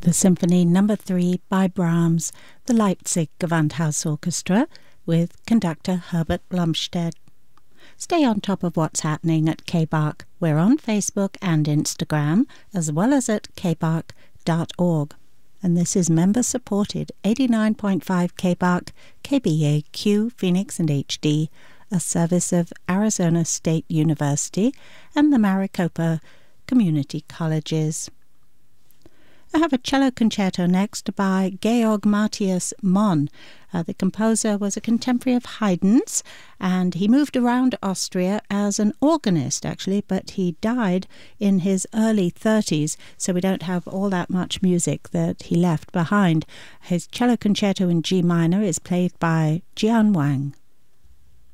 the Symphony No. 3 by Brahms, the Leipzig Gewandhaus Orchestra, with conductor Herbert Blomstedt. Stay on top of what's happening at KBARC. We're on Facebook and Instagram, as well as at kbarc.org. And this is member-supported 89.5 KBARC, KBAQ, Phoenix and HD, a service of Arizona State University and the Maricopa Community Colleges. I have a cello concerto next by Georg Matthias Monn. The composer was a contemporary of Haydn's, and he moved around Austria as an organist, actually, but he died in his early 30s, so we don't have all that much music that he left behind. His cello concerto in G minor is played by Jian Wang.